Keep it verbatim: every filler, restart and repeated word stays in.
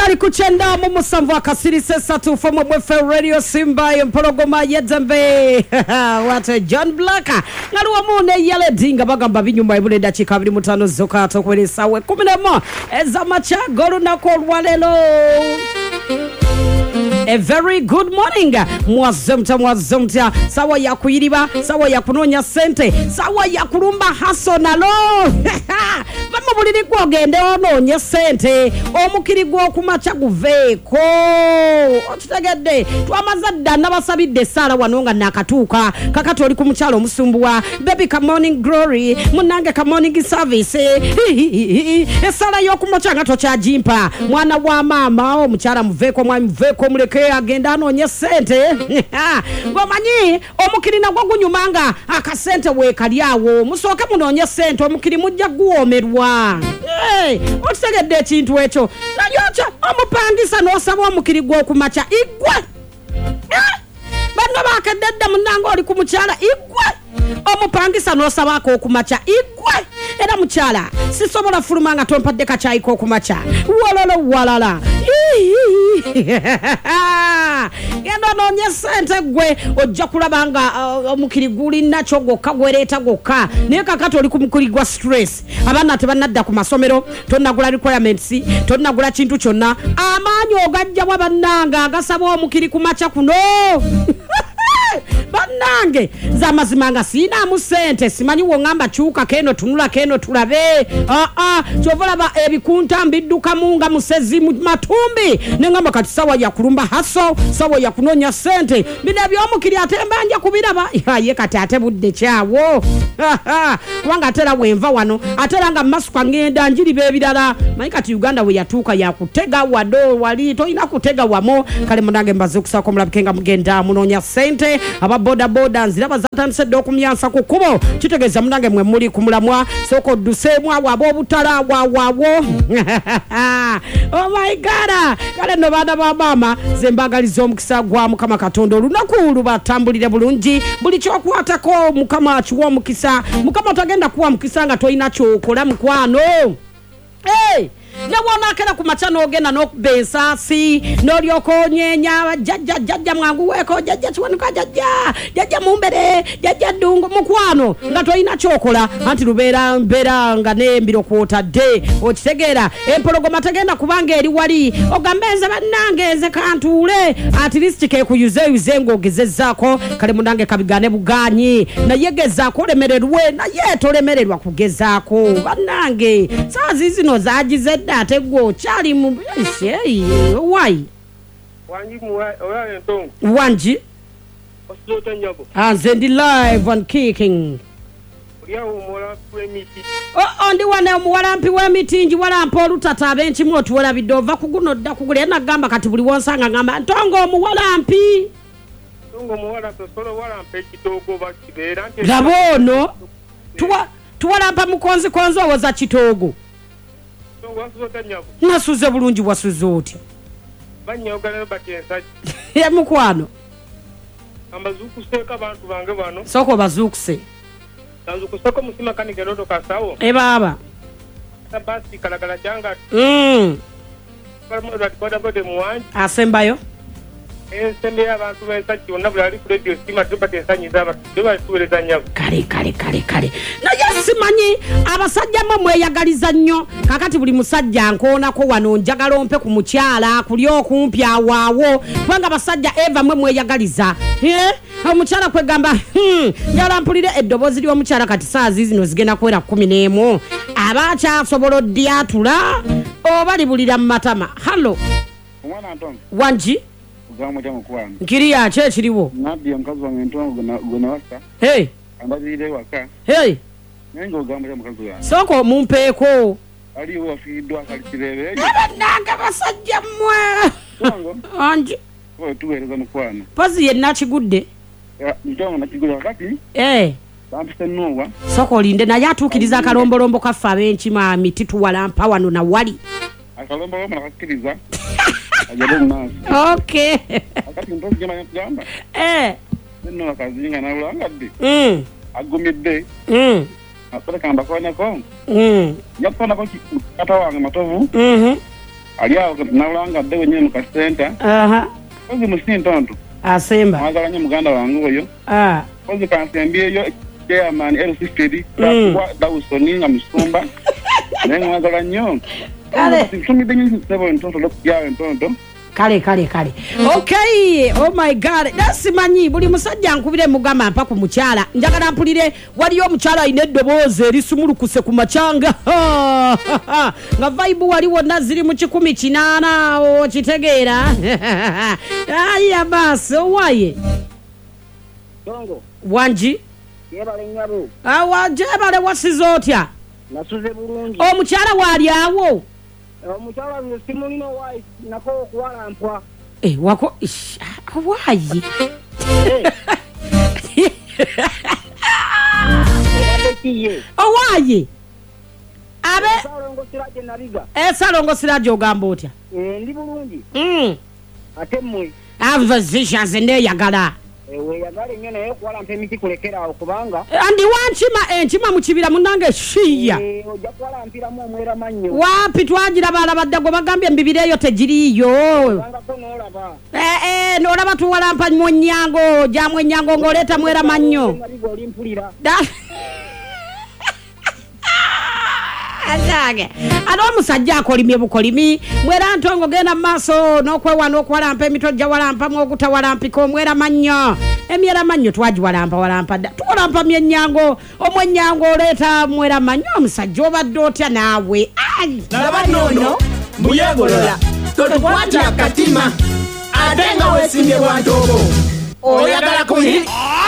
Kari kuchenda mu musanvu akasiri sesa tu from Mwefe Radio Simba Mpologoma Yedzembe Wate John Blacker Ngaluwa mune yale dinga bagamba binyuma ibule dachika abiri mutano zoka tokwelesa we kumi na moja eza machagolu na kolwalelo. A very good morning. Mwazumta mwazumta sawa ya kuiriba, sawa ya kunonya sente, sawa ya kurumba haso nalo. Bama buliri kwogende ononye sente, omukiri gwo kumacha guveko. Ochitegedde twamazadda nabasabidde sala wanonga nakatuka kakati oli kumuchalo omusumbuwa baby ka morning glory munange ka morning service. Esala yo kumacha ngato cha jimpa mwana wa mama omuchala muveko mwa muveko muleke agenda anonye sente. Gomanyi omukiri nagwo gunyumanga akasente we kalyawo musoke munonye sente omukiri mujja guomerwa. Hey, otegedde ekintu ekyo nayocha omupangisa n'osaba omukiri gwo kumacha igwe. Bano bakedde munango oli kumuchala igwe. Omupangisa n'osaba ko kumacha igwe. Era muchala sisobola fulumanga tompadde kachayi ko kumacha walala walala. Gendo nonye sente gwe ojja kulabanga omukiri guli nacho gokka gwereta gokka naye kakati oli kumukiri gwa stress abana tebanadda ku masomero tonnagula requirements tonnagula kintu kyonna amaanyi ogajja wabannanga agasaba omukiri kumacha kuno. Banange zamazimanga sina mu sente simanyi wongamba chuka keno tunula keno tulabe. Ah ah chovola ba ebikunta mbidduka munga musezi matumbi nengamba kati sawa ya kulumba haso sawa ya kunonya sente bina byomukiri atembanja kubiraba ye kati atebudde kyawo. Kubanga atera wenva wano ateranga masukwa ngenda njiri bebirala manyi kati Uganda we yatuka ya kutega wado wali to ina kutega wamo kale munange mbaze kusako mulabikenga mugenda munonya sente aba boda boda nziraba zatandise dokumyansa ku kubo kitegeza munange mwe muri kumulamwa soko dusemwa wabo obutala wawawo. Oh my god kale no bana ba mama zembagalizo omukisa gwa mukama katonda olunaku lubatambulire bulungi buli kyokwatako mukama achiwa omukisa mukama tagenda kuwa mukisa nga toyina kyokola mukwano. Hey Nyawona kera kumachano ogenda nokubesa si nolioko nyenya jajja jajja mwangu weko jajja chiwanuka jajja jajja mumbere jajja dungo mukwano ngato ina chokola anti lubera mbera nga nembiro kwota de okitegera empologoma tagenda kubanga eri wali ogambeza bannangeze kantule at least ke kuyuze yuzengo gezezako kale munange kabigane buganyi na yegezako lemererwe na yeto lemererwa kugezako bannange sazi zino zagize ate go chali mu shey why wanji mu oya entongo wanji osota nyabo azendi live and kicking ya umora kwemiti oh ndi wana muwalampi wa mitingi walampa olutata abenchi mwotu wala bidova kuguno dda kugule na gamba kati buli wonsanga ngamba ntongo muwalampi ntongo muwala tosolo walampe kitoko bakibera nte labono tuwa tuwalampa mukonzi konzo waza kitogo nasuze bulungi wasuze oti banyogana batensa ya mukwano ambazuku seka bantu bange bano soko bazukuse tazuku soko musima kanike rodo kasawo e baba tabasi kalagala janga mm barmo ratikoda bode muwanji asembayo ensembe abantu bensachi onabula ali ku radio sima tubatensa nyizaba tuba tuweleza nyabo kale kale kale kale na yasimanyi abasajja mwe yagaliza nnyo kakati buli musajja nkoona ko wano njagala ompe ku mukyala kuli okumpya waawo kubanga abasajja eva mwe yagaliza eh omukyala kwegamba hmm njala mpulire eddobozi lyo mukyala kati saazi zino zigenda kwera kumi n'emu abacha sobolo diatula obali bulira matama. Hello mwana ntongo wanji ugamu jamu kwano nkiri ya che kiriwo nabi mkazi wa ntongo gona gona wasa hey ambazi ile waka hey nengo ugamu jamu mkazi wa soko mumpeko ali wa fidwa kali kirebe nanga basajja mwe ntongo anji we tuweleza mukwano pazi ye nakigudde ya ntongo nakigudde wakati eh bampise nuwa soko linde na yatukiriza akalombolombo kafa benchi ma mititu walampa wano na wali akalombolombo nakakiriza ajalo mnasi okay akati ntongo jema yamba eh nno wakazinga na ulangadde mm agumidde mm asole kamba kone ko mm yapona ko kata wange matovu mhm ali awo nawulanga dde wenyewe mu kasenta aha kozi musintonto asemba mwagala nnyo muganda wange oyo ah kozi kansembyeyo chairman L C Fedi Mm. kwa Dawson nga musumba naye mwagala nnyo Kale. tumidde nnyo sebo entonto lokyawe entonto kale kale kale okay oh my god nasimanyi buli musajja nkubire mugama mpa ku mukyala njagala mpulire waliyo omukyala ayina eddoboozi erisumulukuse ku macanga nga vibe waliwo naziri mu kikumi kinaana okitegeera aya basi owaye Dongo, wangi yebale nyabo. awajebale wasize otya Nasuze bulungi. omukyala waali awo Omukyala we simulino wife nako okuwalampwa. Eh, wako ish, awaye Ate kiye. owaye abe Salongo siraje nabiga. esalongo siraje ogamba otya Eh ndi bulungi. mm. Ate mmwe. ava zishaze neyagala Ewe yagale nnyo naye okuwalampa emiti kulekera awo kubanga. andi wankima enkima mu kibira munange shiya Eh ojja kuwalampiramu omwera mannyo. wapi twagira balabadde gwe bagambye embibiri eyo tegiriiyo Kubangako n'olaba. eh, eh, nolaba tuwalampa mu nnyango gyamwe ennyango ng'oleeta mwera mannyo Nabiga olimpulira. Da- Azage ate omusajja akolimye bukolimi mwera ntongo genda mu maaso n'okwewa n'okuwalampa emitojja walampamu ogutawalampika omwera mannyo emyera mannyo twagiwalampa walampa dda tuwalampa myennyango omwennyango oleeta mwera mannyo omusajja obadde otya naawe ai Laba nono muyegolola totukwatira katima ate nga weesimbye bwantobo oyagala kuyi